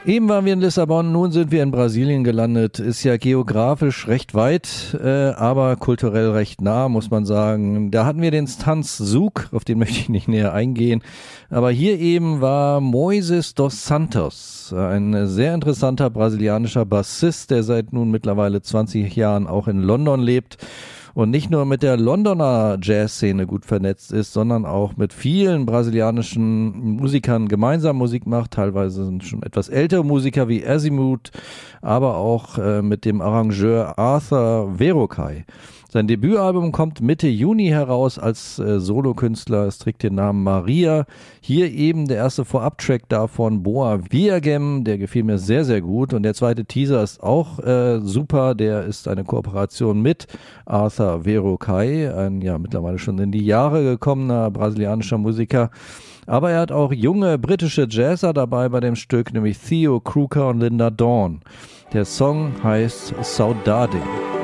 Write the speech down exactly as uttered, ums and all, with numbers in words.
Eben waren wir in Lissabon, nun sind wir in Brasilien gelandet. Ist ja geografisch recht weit, äh, aber kulturell recht nah, muss man sagen. Da hatten wir den Tanz Zouk, auf den möchte ich nicht näher eingehen. Aber hier eben war Moises dos Santos, ein sehr interessanter brasilianischer Bassist, der seit nun mittlerweile zwanzig Jahren auch in London lebt. Und nicht nur mit der Londoner Jazzszene gut vernetzt ist, sondern auch mit vielen brasilianischen Musikern gemeinsam Musik macht. Teilweise sind schon etwas ältere Musiker wie Azimuth, aber auch äh, mit dem Arrangeur Arthur Verocai. Sein Debütalbum kommt Mitte Juni heraus als äh, Solokünstler. Es trägt den Namen Maria. Hier eben der erste Vorabtrack davon, Boa Viagem. Der gefiel mir sehr, sehr gut. Und der zweite Teaser ist auch äh, super. Der ist eine Kooperation mit Arthur Verocai, ein ja mittlerweile schon in die Jahre gekommener brasilianischer Musiker. Aber er hat auch junge britische Jazzer dabei bei dem Stück, nämlich Theo Kruker und Linda Dawn. Der Song heißt Saudade.